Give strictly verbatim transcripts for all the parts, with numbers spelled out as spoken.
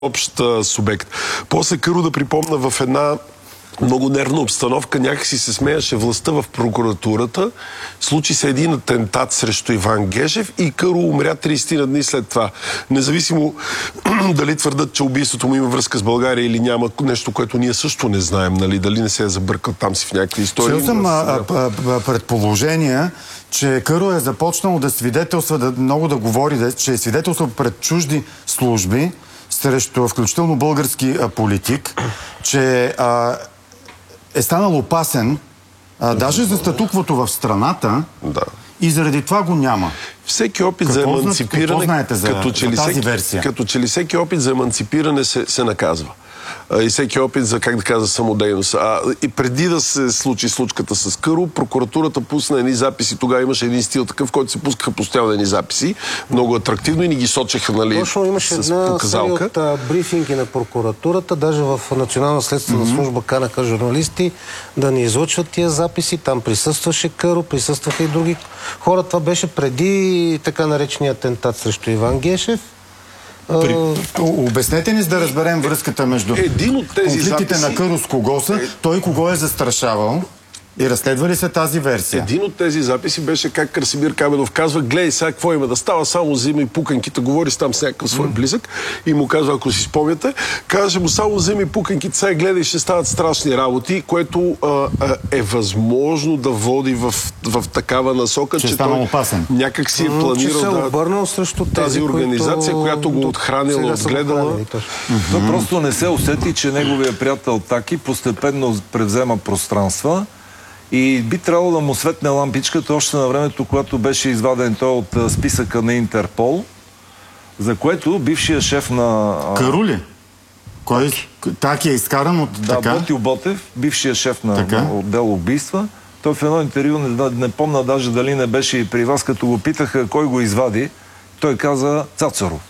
общ а, субект. После Къро, да припомна, в една много нервна обстановка някакси се смеяше властта в прокуратурата. Случи се един атентат срещу Иван Гешев и Къро умря трийсет дни след това. Независимо дали твърдат, че убийството му има връзка с България или няма, нещо, което ние също не знаем, нали, дали не се е забъркал там си в някакви истории. Чел съм а, а, а, предположения, че Къро е започнал да свидетелства, да, много да говори, да, че е свидетелствал пред чужди служби, срещу включително български а, политик, че а, е станал опасен а, даже за статуквото в страната, да. И заради това го няма. Всеки опит какво за еманципиране, какво знаете за, като, че за тази всеки, версия? Като че ли всеки опит за еманципиране се, се наказва. И всеки опит за, как да кажа, самодейност. А, и преди да се случи случката с Къро, прокуратурата пусна едни записи. Тогава имаше един стил такъв, в който се пускаха постоянно едни записи. Много атрактивно и ни ги сочеха, нали, точно имаше една серия от а, брифинги на прокуратурата, даже в Национална следствена mm-hmm. служба канаха журналисти да ни излъчват тия записи. Там присъстваше Къро, присъстваха и други хора. Това беше преди така наречения атентат срещу Иван Гешев. При... Обяснете ни, за да разберем връзката между един от тези конфликтите записи... на Къро с кого са, е... той кого е застрашавал и разследва ли се тази версия? Един от тези записи беше как Красимир Каменов казва: гледай сега какво има да става, само вземи пуканките, говори с там с някакъв свой близък и му казва, ако си спомняте, каже му: само вземи пуканките, сега гледай, ще стават страшни работи, което а, а, е възможно да води в, в такава насока, че, че той опасен. Някак си е планирал че се да, обърнал срещу тези, тази организация, които... която го отхранила, отгледала. То просто не се усети, че неговия приятел Таки постепенно превзема пространства. И би трябвало да му светне лампичката още на времето, когато беше изваден той от списъка на Интерпол, за което бившия шеф на... Къро ли? Кой? Таки е изкаран от да, така? Ботил Ботев, бившия шеф на, на отдел убийства. Той в едно интервю, не, не помня даже дали не беше и при вас, като го питаха кой го извади, той каза: Цацаров.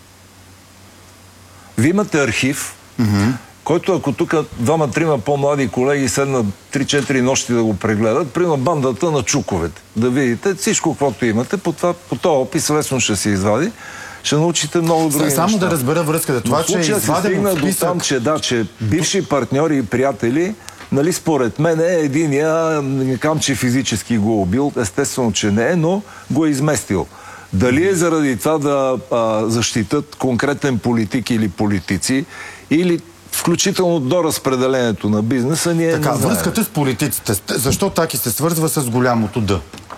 Вие имате архив, mm-hmm. който, ако тук двама-трима по-млади колеги седнат три-четири нощи да го прегледат, приема бандата на чуковете. Да видите всичко, каквото имате, по, това, по този опис лесно ще се извади. Ще научите много други неща. Само да разбера връзката. Това, че е извадено в списък... Там, че да, че бивши партньори и приятели, нали, според мен е единия, не кам, че физически го е убил, естествено, че не е, но го е изместил. Дали е заради това да а, защитат конкретен политик или политици, или включително до разпределението на бизнеса, ние така, не знаем. Връзката с политиците. Защо Таки се свързва с голямото Д?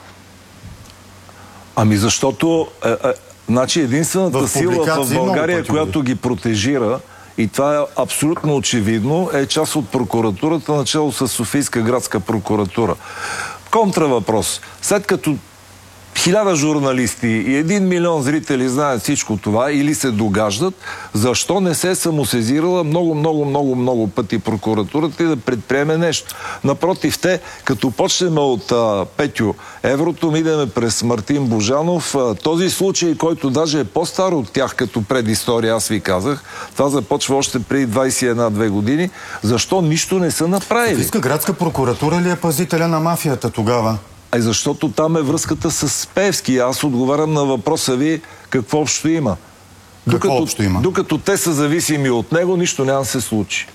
Ами защото е, е, значи единствената в сила в България, която ги протежира, и това е абсолютно очевидно, е част от прокуратурата, начало с Софийска градска прокуратура. Контравъпрос. След като хиляда журналисти и един милион зрители знаят всичко това или се догаждат, защо не се е самосезирала много, много, много, много пъти прокуратурата и да предприеме нещо? Напротив, те, като почнем от а, Петю Еврото, идеме през Мартин Божанов, а, този случай, който даже е по-стар от тях като предистория, аз ви казах, това започва още преди двайсет и една-две години, защо нищо не са направили? Софийска градска прокуратура ли е пазителя на мафията тогава? Ай, защото там е връзката с Пеевски. Аз отговарям на въпроса ви какво общо има. Какво докато, общо има? Докато те са зависими от него, нищо няма да се случи.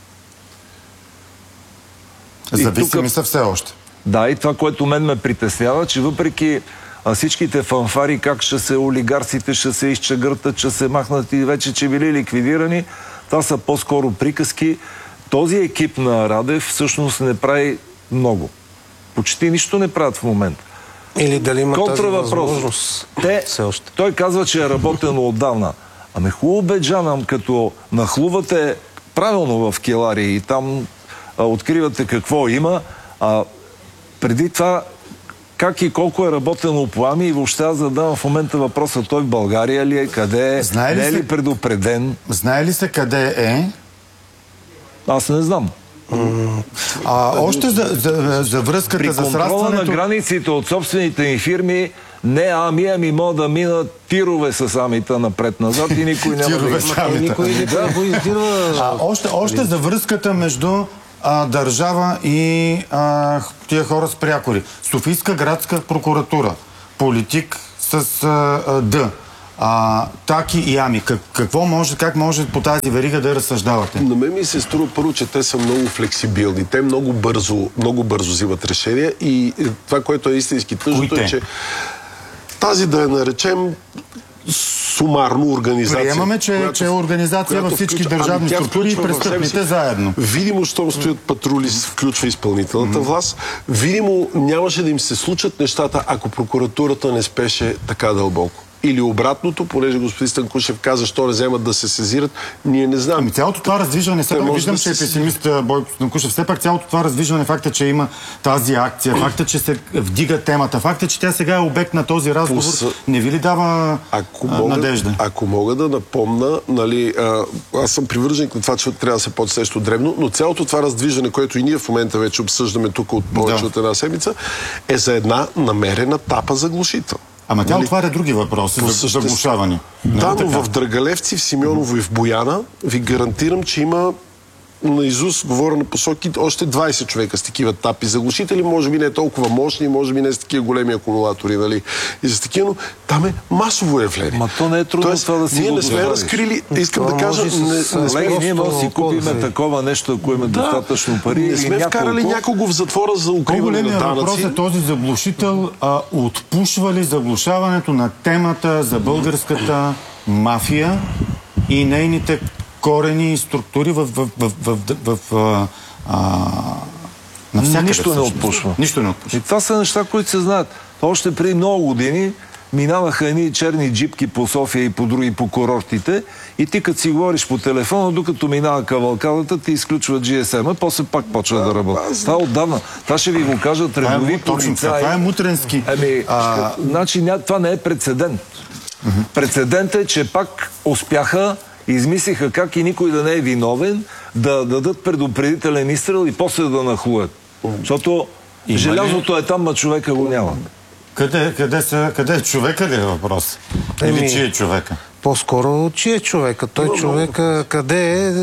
Зависими тук... са все още. Да, и това, което мен ме притеснява, че въпреки а, всичките фанфари, как ще се олигарсите, ще се изчегъртат, ще се махнат и вече, че били ликвидирани, това са по-скоро приказки. Този екип на Радев всъщност не прави много. Почти нищо не правят в момента. Или дали има тази възможност? Те, той казва, че е работено отдавна. Ами хубаво бе, Джанам, като нахлувате правилно в Келари и там а, откривате какво има, а преди това как и колко е работено по АМИ и въобще аз задавам в момента въпроса: той в България ли е, къде е, знае не е ли се... предупреден? Знае ли се къде е? Аз не знам. А още за, за, за връзката, при за контрола срастването... на границите от собствените ни фирми, не ами, ами могат да минат тирове с амита напред-назад и никой няма да има. Никой не го издирва. А, още, още за връзката между а, държава и а, тия хора с прякори. Софийска градска прокуратура. Политик с а, а, Д. а, таки и ами. Как, какво може, как може по тази верига да разсъждавате? На мен ми се струва първо, че те са много флексибилни. Те много бързо, много бързо взимат решения и това, което е истински тъжното е, че тази да я наречем сумарно организация. Приемаме, че, която, че е организация във всички включва, държавни ами структури и престъпните заедно. Видимо, щом стоят патрули, включва изпълнителната mm-hmm. власт. Видимо, нямаше да им се случат нещата, ако прокуратурата не спеше така дълбоко. Или обратното, понеже господин Станкушев каза, що не вземат да се сезират, ние не знам. Ами цялото това раздвижване, все пак виждам, да че е песимист Бойко Станкушев, все пак цялото това раздвижване, факта, че има тази акция, факта, че се вдига темата, факта, че тя сега е обект на този разговор, Пус... не ви ли дава ако а, мога, надежда? Ако мога да напомна, нали, а, аз съм привърженик на това, че трябва да се почне нещо дребно, но цялото това раздвижване, което и ние в момента вече обсъждаме тук от повече да. от една седмица, е за една намерена тапа заглушител. Ама тя отваря други въпроси за заглушаване. Да, но в Драгалевци, в Симеоново и в Бояна ви гарантирам, че има наизуст, говоря на посоки, още двайсет човека с такива тапи заглушители, може би не е толкова мощни, може би не с такива големи акумулатори, нали? И с такива, но там е масово явление. Ма то не е трудно това да си ние не сме разкрили, искам да кажа, не сме ние може да си купиме такова нещо, ако имаме достатъчно пари. Не сме вкарали някого в затвора за укриване на данъци. Въпрос е този заглушител отпушва ли заглушаването на темата за българската мафия и нейните корени и структури в, в, в, в, в, в а, навсякъде. Нищо не отпушва. Нищо не отпушва. И това са неща, които се знаят. Още преди много години минаваха едни черни джипки по София и по други по курортите и ти като си говориш по телефона, докато минава кавалкадата, ти изключва джи ес ем-а, после пак почва да, да работи. Това отдавна. Това ще ви го кажат редови полицаи. Това е мутренски. Ами, а... значи, това не е прецедент. Uh-huh. Прецедент е, че пак успяха, измислиха как и никой да не е виновен, да дадат предупредителен изстрел и после да нахлуят. Защото и желязото е там, а човека го няма. Къде, къде, са, къде е човека ли е въпрос? Или Еми, чи е човека? По-скоро чи е човека. Той но, човека но... къде е...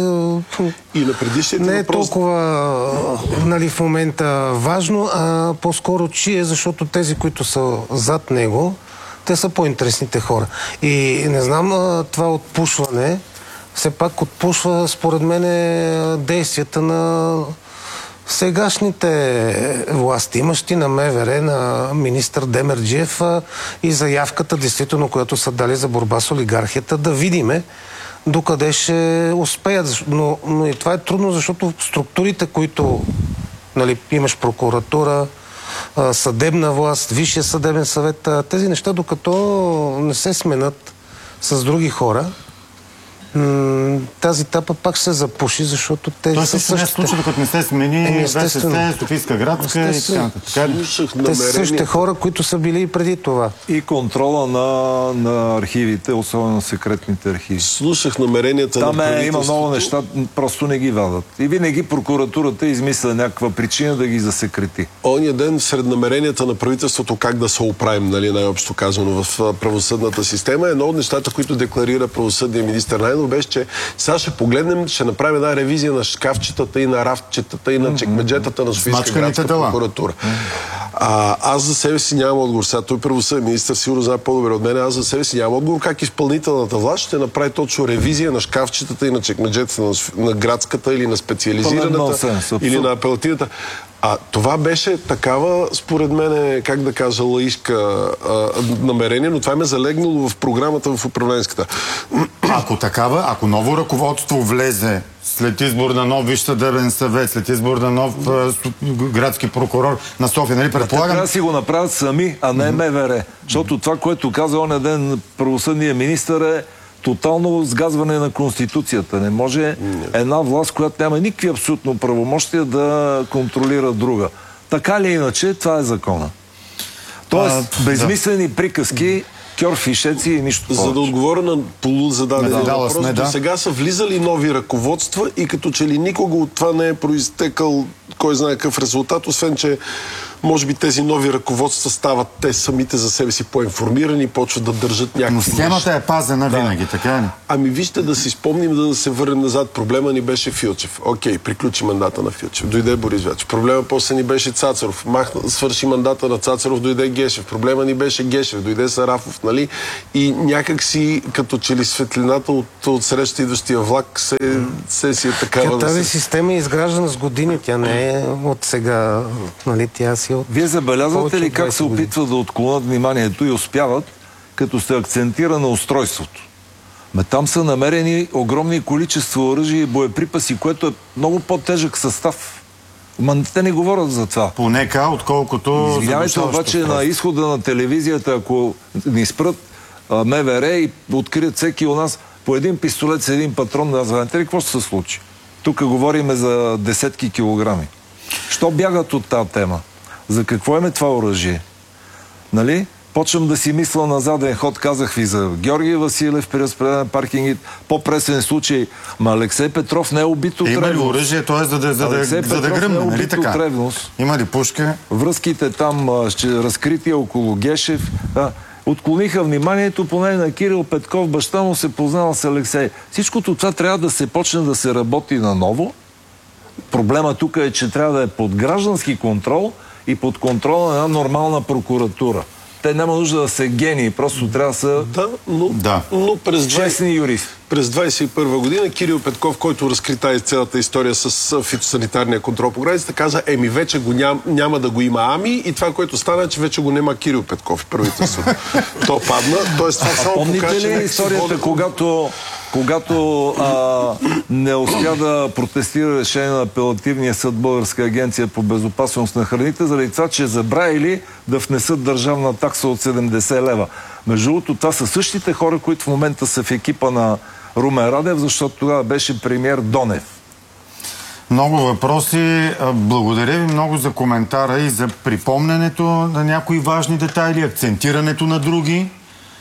И на предишните не е въпрос... толкова нали, в момента важно, а по-скоро чи е, защото тези, които са зад него, те са по-интересните хора. И не знам, това отпушване, все пак отпушва, според мен, действията на сегашните власти, имащи на МВР, на министър Демерджиев и заявката, действително, която са дали за борба с олигархията, да видиме докъде ще успеят. Но, но и това е трудно, защото структурите, които нали, имаш прокуратура, съдебна власт, Висшия съдебен съвет, тези неща, докато не се сменят с други хора, тази тапа пак се запуши, защото те Той са същите. Той се случва, докато не се смени ВСС, Софийска градска и така. Те са същите хора, които са били и преди това. И контрола на, на архивите, особено на секретните архиви. Слушах намеренията Там на е, правителството. има много неща, просто не ги вадат. И винаги прокуратурата измисля някаква причина да ги засекрети. Ония ден сред намеренията на правителството как да се оправим, нали, най-общо казано в правосъдната система, едно от нещата, които декларира правосъдния министър Найденов, беше, че сега ще погледнем, ще направим една ревизия на шкафчетата и на рафтчетата и на чекмеджетата на Софийска градска прокуратура. А, аз за себе си нямам отговор. Сега той правосъден министър сигурно знае по-добре от мен. Аз за себе си нямам отговор как изпълнителната власт ще направи точно ревизия на шкафчетата и на чекмеджетата на, на градската или на специализираната или на апелативната. А това беше такава, според мен, как да кажа, лаишка а, намерение, но това ме залегнало в програмата в управленската. Ако такава, ако ново ръководство влезе след избор на нов Висш съдебен съвет, след избор на нов а, градски прокурор на София, нали предполагам... Трябва да си го направят сами, а не МВР. Защото това, което каза оня ден правосъдния министър е тотално сгазване на Конституцията. Не може една власт, която няма никакви абсолютно правомощия да контролира друга. Така ли иначе, това е закона. Тоест, а, безмислени да. приказки, кьорфишеци и нищо повече. За да отговоря на полузададения да, въпрос, сме, да. до сега са влизали нови ръководства и като че ли никога от това не е произтекал кой знае какъв резултат, освен че може би тези нови ръководства стават те самите за себе си по-информирани, почват да държат някакви Но системата неща. е пазена да. винаги, така ли? Ами вижте, да си спомним, да се върнем назад. Проблема ни беше Филчев. Окей, приключи мандата на Филчев. Дойде Борис Велчев. Проблема после ни беше Цацаров. Махна, свърши мандата на Цацаров, дойде Гешев. Проблема ни беше Гешев. Дойде Сарафов, нали? И някак си, като че ли светлината от, от среща идващия влак се, се си е такава. Тя, да тази се... система е изграждана с години. Тя не е от сега. Нали? Тя си от... Вие забелязвате ли как се опитват да отклонят вниманието и успяват, като се акцентира на устройството? Ме там са намерени огромни количества оръжия и боеприпаси, което е много по-тежък състав. Ма те не говорят за това. Понека, отколкото... Извинявайте, обаче на изхода на телевизията, ако ни спрат МВР и открият всеки у нас по един пистолет с един патрон, да знаете ли какво ще се случи? Тук говориме за десетки килограми. Що бягат от тази тема? За какво е това оръжие? Нали? Почвам да си мисля на заден ход, казах ви за Георги Василев при разпределен паркинг, по-пресен случай, ма Алексей Петров не е убит от ревност. Има ли оръжие, т.е. за да, за да, за да гръмне, нали така? Има ли пушка? Връзките там ще разкрити около Гешев. Да. Отклониха вниманието, поне на Кирил Петков, баща му се познава с Алексей. Всичкото това трябва да се почне да се работи наново. Проблема тук е, че трябва да е под граждански контрол и под контрола на една нормална прокуратура. Те няма нужда да са гении, просто трябва да са да, но, да. но през честни юристи. През двадесет и първа година Кирил Петков, който разкри тази цялата история с фитосанитарния контрол по границата, каза, еми вече го ням, няма да го има ами и това, което стана, е, че вече го няма Кирил Петков в правителството. То падна. Тоест, това а само помните покаже, ли историята, вода... когато, когато а, не успя да протестира решение на апелативния съд Българска агенция по безопасност на храните, заради това, че забравили да внесат държавна такса от седемдесет лева. Между другото, това са същите хора, които в момента са в екипа на Румен Радев, защото тогава беше премиер Донев. Много въпроси. Благодаря ви много за коментара и за припомнянето на някои важни детайли, акцентирането на други.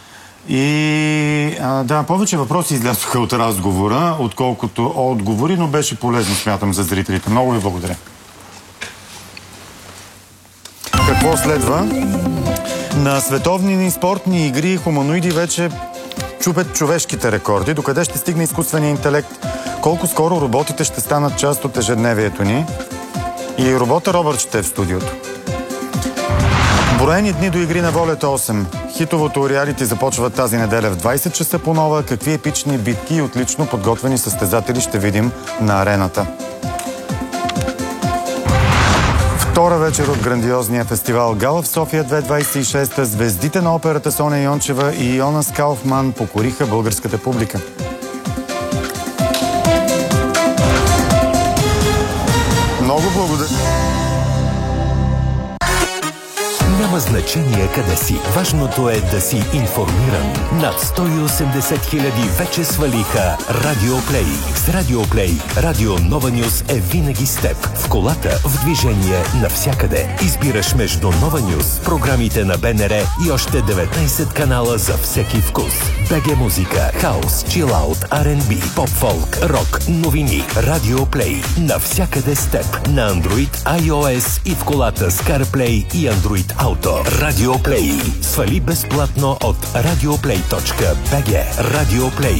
И а, да, повече въпроси излязоха от разговора, отколкото отговори, но беше полезно, смятам, за зрителите. Много ви благодаря. Какво следва? На световни спортни игри хуманоиди вече чупят човешките рекорди. Докъде ще стигне изкуственият интелект? Колко скоро роботите ще станат част от ежедневието ни? И робота Робърт ще е в студиото. Броени дни до игри на волята осем. Хитовото реалити започва тази неделя в двадесет часа по нова. Какви епични битки и отлично подготвени състезатели ще видим на арената. Втора вечер от грандиозния фестивал Гала в София две хиляди двадесет и шеста. Звездите на операта Соня Йончева и Йонас Кауфман покориха българската публика. Много благодаря. Няма значение къде си. Важното е да си информиран. Над сто и осемдесет хиляди вече свалиха Радио Плей. С Радио Плей Радио Нова Нюс е винаги с теб. В колата, в движение, навсякъде. Избираш между Нова Нюс, програмите на БНР и още деветнадесет канала за всеки вкус. БГ музика, хаус, чилаут, Ар енд Би, поп-фолк, рок, новини. Радио Плей. Навсякъде с теб. На Android, iOS и в колата с CarPlay и Android Auto. Радио Плей. Свали безплатно от радиоплей точка би джи. Радио Плей.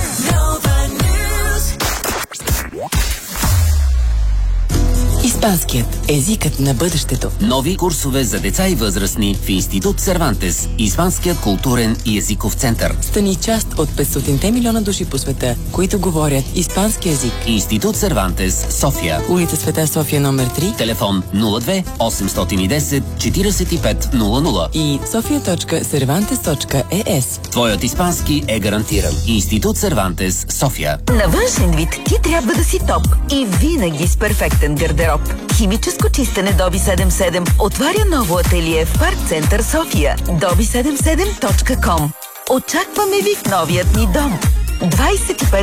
Испанският езикът на бъдещето. Нови курсове за деца и възрастни в Институт Сервантес, Испанският културен и езиков център. Стани част от петстотин милиона души по света, които говорят испански език. Институт Сервантес, София. Улица Света София номер три. Телефон нула две осемстотин и десет четиридесет и пет нула нула и софия точка сервантес точка и ес. Твоят испански е гарантиран. Институт Сервантес, София. На външен вид ти трябва да си топ и винаги с перфектен гардероб. Химическо чистене Доби седемдесет и седем отваря ново ателие в Парк Център София. доби седемдесет и седем точка ком. Очакваме ви в новият ни дом. двадесет и пет